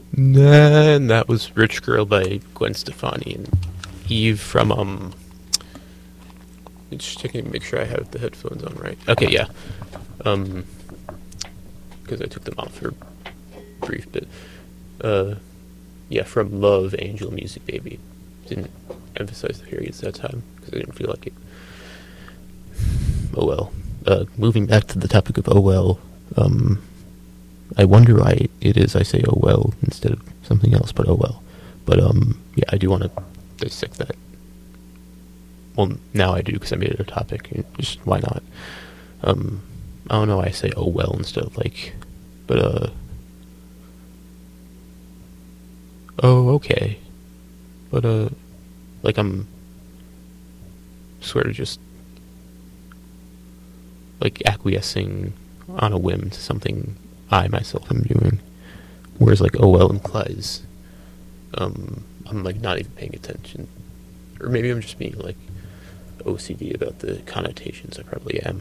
And that was Rich Girl by Gwen Stefani and Eve from, just checking to make sure I have the headphones on right. Okay, yeah. Because I took them off for a brief bit. Yeah, from Love, Angel, Music, Baby. Didn't emphasize the periods that time, because I didn't feel like it. Oh well. Moving back to the topic of oh well, I wonder why it is I say oh well instead of something else, but oh well. But, yeah, I do want to dissect that. Well, now I do, because I made it a topic, and just, why not? I don't know why I say oh well instead of, like, but, oh, okay. But, like, I'm sort of just, like, acquiescing on a whim to something I myself am doing. Whereas, like, oh well implies, I'm, like, not even paying attention. Or maybe I'm just being, like, OCD about the connotations. I probably am.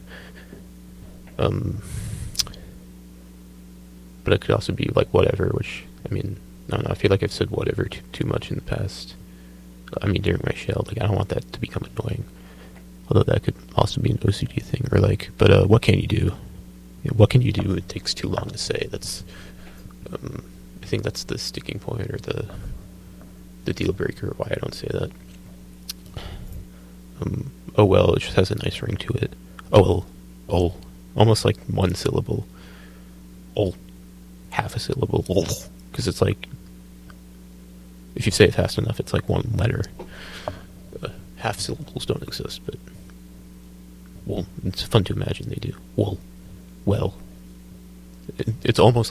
But it could also be, like, whatever, which, I mean, I don't know, I feel like I've said whatever too much in the past. I mean, during my shell, like, I don't want that to become annoying. Although that could also be an OCD thing, or, like, but, what can you do? What can you do? It takes too long to say. That's, I think that's the sticking point, or the deal breaker, why I don't say that. Oh well, it just has a nice ring to it. Oh well, almost like one syllable. Oh, half a syllable. Because it's like, if you say it fast enough, it's like one letter. Half syllables don't exist, but, well, it's fun to imagine they do. Well, it's almost